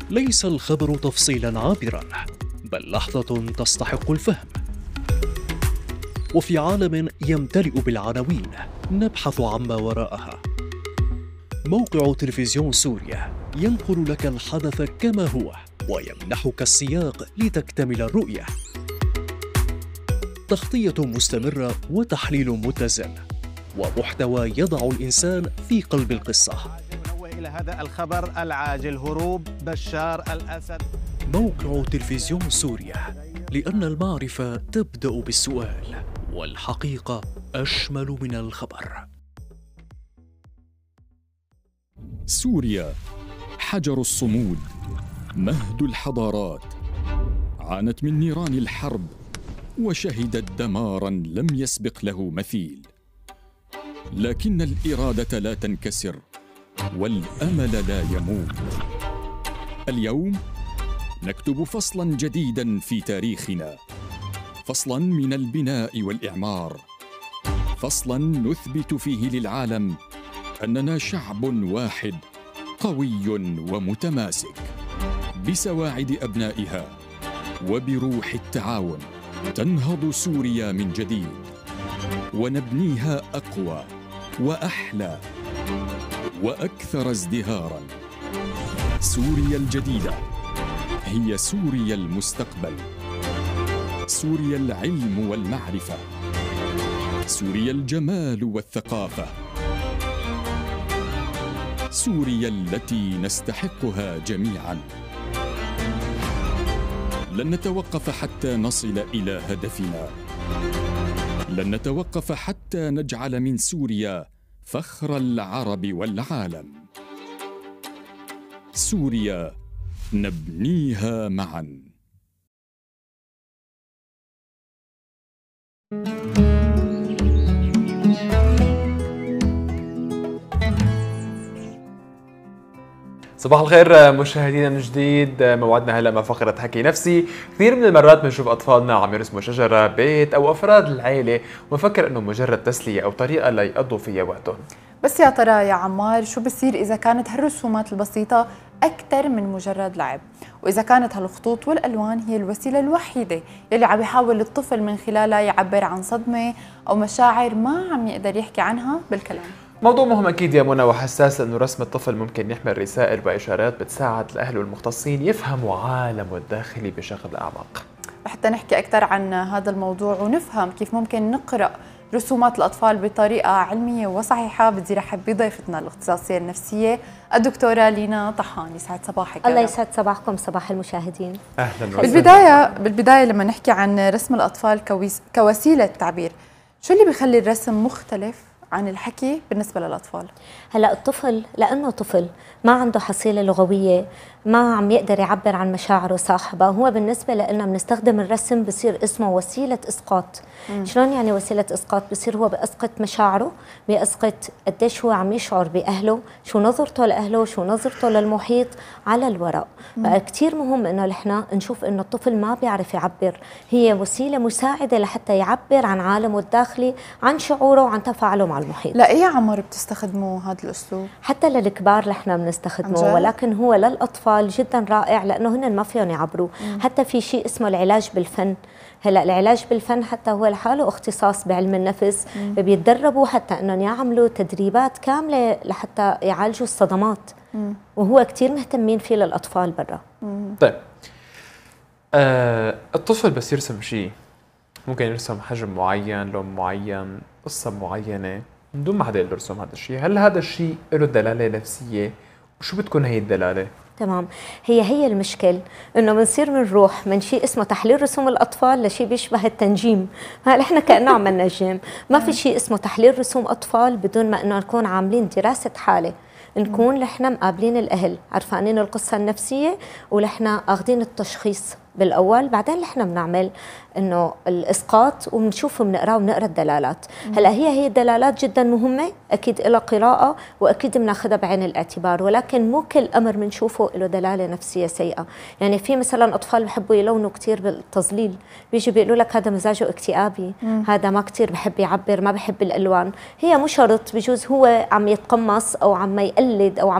ليس الخبر تفصيلا عابرا، بل لحظة تستحق الفهم. وفي عالم يمتلئ بالعناوين نبحث عما وراءها. موقع تلفزيون سوريا ينقل لك الحدث كما هو ويمنحك السياق لتكتمل الرؤية. تغطية مستمرة وتحليل متزن ومحتوى يضع الإنسان في قلب القصة. إلى هذا الخبر العاجل: هروب بشار الأسد. موقع تلفزيون سوريا، لأن المعرفة تبدأ بالسؤال، والحقيقة أشمل من الخبر. سوريا حجر الصمود، مهد الحضارات، عانت من نيران الحرب وشهدت دماراً لم يسبق له مثيل، لكن الإرادة لا تنكسر والأمل لا يموت. اليوم نكتب فصلاً جديداً في تاريخنا، فصلاً من البناء والإعمار، فصلاً نثبت فيه للعالم أننا شعب واحد قوي ومتماسك. بسواعد أبنائها وبروح التعاون تنهض سوريا من جديد، ونبنيها أقوى وأحلى وأكثر ازدهاراً. سوريا الجديدة هي سوريا المستقبل، سوريا العلم والمعرفة، سوريا الجمال والثقافة، سوريا التي نستحقها جميعاً. لن نتوقف حتى نصل إلى هدفنا، لن نتوقف حتى نجعل من سوريا فخر العرب والعالم. سوريا نبنيها معاً. صباح الخير مشاهدينا من جديد. موعدنا هلا مع فقرة حكي نفسي. كثير من المرات بنشوف أطفالنا عم يرسموا شجرة، بيت أو أفراد العائلة ونفكر إنه مجرد تسلية أو طريقة ليقضوا فيها وقتهم. بس يا ترى يا عمار شو بصير إذا كانت هالرسومات البسيطة أكثر من مجرد لعب؟ وإذا كانت هالخطوط والألوان هي الوسيلة الوحيدة يلي عم يحاول الطفل من خلالها يعبر عن صدمة أو مشاعر ما عم يقدر يحكي عنها بالكلام؟ موضوع مهم أكيد يا منى وحساس، لأنه رسم الطفل ممكن يحمل رسائل وإشارات بتساعد الأهل والمختصين يفهموا عالمه الداخلي بشكل أعمق. حتى نحكي أكثر عن هذا الموضوع ونفهم كيف ممكن نقرأ رسومات الأطفال بطريقة علمية وصحيحة، بدي رحب بضيفتنا الاختصاصية النفسية الدكتورة لينا طحان. يسعد صباحك. الله يسعد صباحكم، صباح المشاهدين. أهلا وسهلا. بالبداية لما نحكي عن رسم الأطفال كوسيلة تعبير، شو اللي بيخلي الرسم مختلف عن الحكي بالنسبة للأطفال؟ هلا الطفل لأنه طفل ما عنده حصيلة لغوية، ما عم يقدر يعبر عن مشاعره صاحبة، هو بالنسبة لنا بنستخدم الرسم بصير اسمه وسيلة إسقاط. شلون يعني وسيلة إسقاط؟ بصير هو بأسقط مشاعره، بأسقط قديش هو عم يشعر بأهله، شو نظرته لأهله، شو نظرته للمحيط على الورق. فكتير مهم إنه نحن نشوف إنه الطفل ما بيعرف يعبر، هي وسيلة مساعدة لحتى يعبر عن عالمه الداخلي، عن شعوره وعن تفاعله مع المحيط. لا أي عمر بتستخدموا هذا الأسلوب؟ حتى للكبار نحن بنستخدمه، ولكن هو للأطفال جدا رائع لأنه هن ما فيهم يعبروا. حتى في شيء اسمه العلاج بالفن. هلا العلاج بالفن حتى هو لحاله اختصاص بعلم النفس، بيتدربوا حتى انهم يعملوا تدريبات كامله لحتى يعالجوا الصدمات، وهو كثير مهتمين فيه للاطفال برا. طيب الطفل بس يرسم شيء، ممكن يرسم حجم معين، لون معين، قصه معينه، من دون ما حدا يقدر يرسم هذا الشيء. هل هذا الشيء له دلاله نفسيه؟ وشو بتكون هي الدلاله؟ تمام، هي المشكل انه بنصير بنروح من شيء اسمه تحليل رسوم الاطفال لشيء بيشبه التنجيم. هلا احنا كانه عم ننجم، ما في شيء اسمه تحليل رسوم اطفال بدون ما انه نكون عاملين دراسه حاله، نكون نحن مقابلين الاهل عرفانين القصه النفسيه ونحن اخذين التشخيص بالاول، بعدين نحن بنعمل انه الاسقاط وبنشوف بنقرا وبنقرا الدلالات. هلا هي الدلالات جدا مهمه، اكيد لها قراءه واكيد بناخذها بعين الاعتبار، ولكن مو كل امر بنشوفه له دلاله نفسيه سيئه. يعني في مثلا اطفال بحبوا يلونوا كثير بالتظليل، بيجوا بيقولوا لك هذا مزاجه اكتئابي، هذا ما كثير بحب يعبر، ما بحب الالوان. هي مو شرط، بجوز هو عم يتقمص او عم يقلد او عم